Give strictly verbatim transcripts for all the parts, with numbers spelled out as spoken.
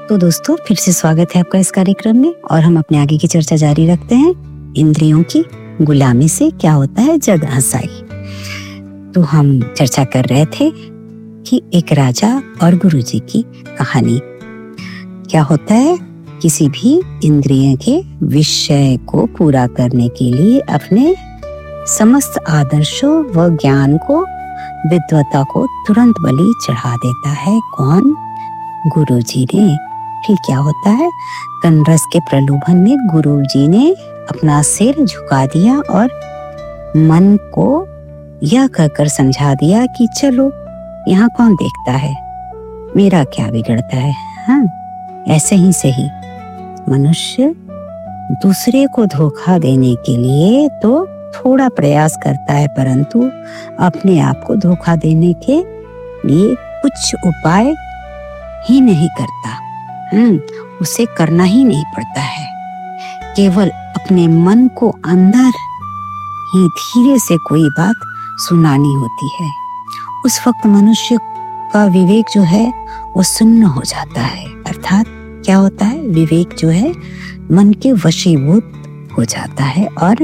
तो दोस्तों फिर से स्वागत है आपका इस कार्यक्रम में और हम अपने आगे की चर्चा जारी रखते हैं। इंद्रियों की गुलामी से क्या होता है जग हंसाई। तो हम चर्चा कर रहे थे कि एक राजा और गुरुजी की कहानी। क्या होता है, किसी भी इंद्रिय के विषय को पूरा करने के लिए अपने समस्त आदर्शों व ज्ञान को, विद्वता को तुरंत बलि चढ़ा देता है। कौन? गुरुजी ने। फिर क्या होता है, तनरस के प्रलोभन में गुरुजी ने अपना सिर झुका दिया और मन को यह कहकर समझा दिया कि चलो यहाँ कौन देखता है, मेरा क्या बिगड़ता है। हाँ, ऐसे ही सही मनुष्य दूसरे को धोखा देने के लिए तो थोड़ा प्रयास करता है, परंतु अपने आप को धोखा देने के लिए कुछ उपाय ही नहीं करता। हम्म, उसे करना ही नहीं पड़ता है। केवल अपने मन को अंदर ही धीरे से कोई बात सुनानी होती है। उस वक्त मनुष्य का विवेक जो है वो सुन्न हो जाता है। अर्थात क्या होता है, विवेक जो है मन के वशीभूत हो जाता है और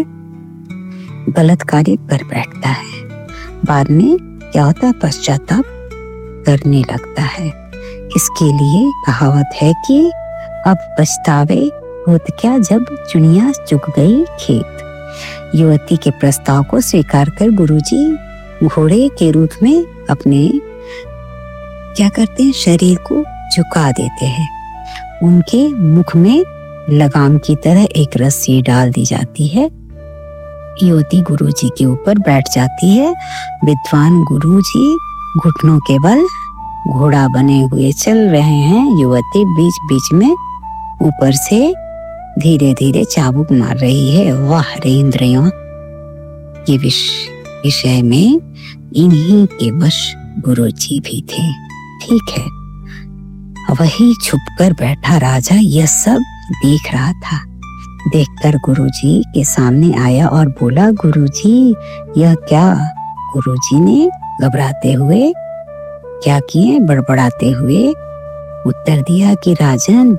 गलत कार्य कर बैठता है। बाद में क्या होता है, पश्चाताप करने लगता है। इसके लिए कहावत है कि अब पछतावे होत क्या जब चुनिया चुग गई खेत। युवती के प्रस्ताव को स्वीकार कर गुरुजी घोड़े के रूप में अपने क्या करते हैं, शरीर को झुका देते हैं। उनके मुख में लगाम की तरह एक रस्सी डाल दी जाती है। युवती गुरुजी के ऊपर बैठ जाती है। विद्वान गुरुजी घुटनों के बल घोड़ा बने हुए चल रहे हैं। युवती बीच बीच में ऊपर से धीरे धीरे चाबुक मार रही है। वाह रे इंद्रियों के विषय में इन्हीं के वश गुरुजी भी थे। ठीक है, वही छुपकर बैठा राजा यह सब देख रहा था। देखकर गुरुजी के सामने आया और बोला, गुरुजी यह क्या? गुरुजी ने घबराते हुए क्या किए, बड़बड़ाते हुए उत्तर दिया कि राजन,